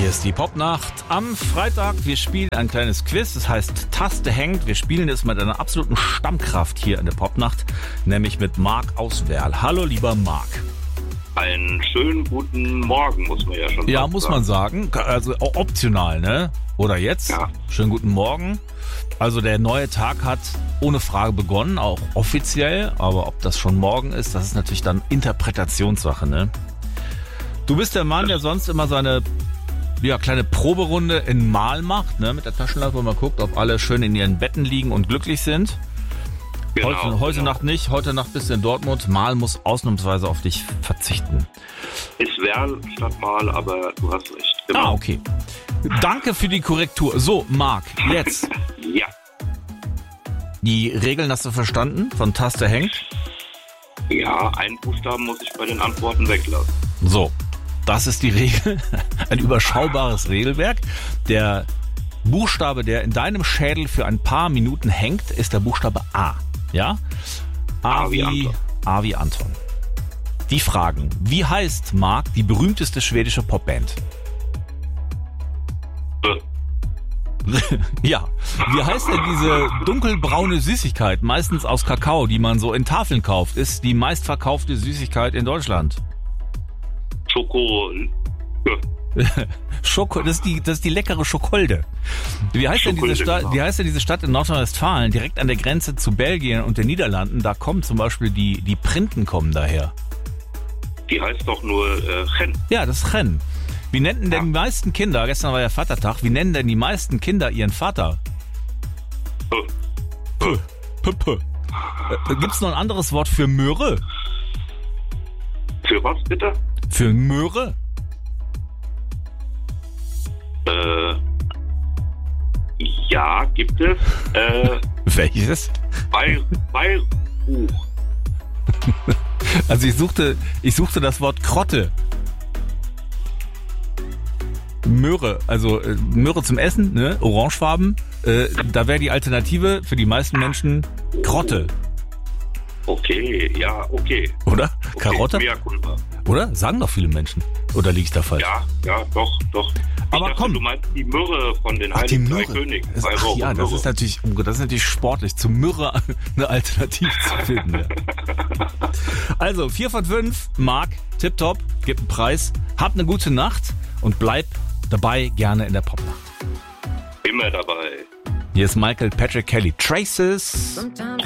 Hier ist die Popnacht am Freitag. Wir spielen ein kleines Quiz, das heißt Taste hängt. Wir spielen es mit einer absoluten Stammkraft hier in der Popnacht, nämlich mit Marc aus Werl. Hallo, lieber Marc. Einen schönen guten Morgen, muss man ja schon sagen. Ja, muss man sagen. Also optional, ne? Oder jetzt? Ja. Schönen guten Morgen. Also der neue Tag hat ohne Frage begonnen, auch offiziell. Aber ob das schon morgen ist, das ist natürlich dann Interpretationssache, ne? Du bist der Mann, der sonst immer seine kleine Proberunde in Mal macht, ne? Mit der Taschenlampe, wo man guckt, ob alle schön in ihren Betten liegen und glücklich sind. Genau, heute Nacht nicht, heute Nacht bist du in Dortmund. Mal muss ausnahmsweise auf dich verzichten. Ist Werl statt Mal, aber du hast recht. Genau. Ah, okay. Danke für die Korrektur. So, Marc, jetzt. Ja. Die Regeln hast du verstanden? Von Taste hängt? Ja, einen Buchstaben muss ich bei den Antworten weglassen. So, das ist die Regel. Ein überschaubares Regelwerk. Der Buchstabe, der in deinem Schädel für ein paar Minuten hängt, ist der Buchstabe A. Ja? A wie Anton. Die Fragen. Wie heißt, Marc, die berühmteste schwedische Popband? Ja. Wie heißt denn diese dunkelbraune Süßigkeit, meistens aus Kakao, die man so in Tafeln kauft? Ist die meistverkaufte Süßigkeit in Deutschland? Das ist die leckere Schokolade. Wie heißt denn diese Stadt? Wie heißt denn diese Stadt in Nordrhein-Westfalen, direkt an der Grenze zu Belgien und den Niederlanden? Da kommen zum Beispiel die Printen kommen daher. Die heißt doch nur Chen. Ja, das ist Chen. Wie nennen denn die meisten Kinder? Gestern war ja Vatertag. Wie nennen denn die meisten Kinder ihren Vater? Gibt's noch ein anderes Wort für Möhre? Für was bitte? Für Möhre? Ja, gibt es. Welches? Weihrauch. Also ich suchte das Wort Krotte. Möhre, also Möhre zum Essen, ne? Orangefarben. Da wäre die Alternative für die meisten Menschen Krotte. Okay, ja, okay. Oder? Okay, Karotte? Oder? Sagen doch viele Menschen. Oder liege ich da falsch? Ja, doch. Aber dachte, komm. Du meinst die Myrrhe von den Heiligen Drei Königen. Das ist natürlich sportlich, zur Myrrhe eine Alternative zu finden. Ja. Also, 4 von 5, Marc, tipptopp, gib einen Preis, hab eine gute Nacht und bleib dabei gerne in der Popnacht. Immer dabei. Hier ist Michael Patrick Kelly. Traces.